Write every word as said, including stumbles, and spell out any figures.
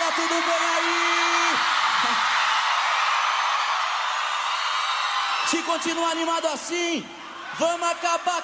Tá tudo bem aí? Se continuar animado assim, vamos acabar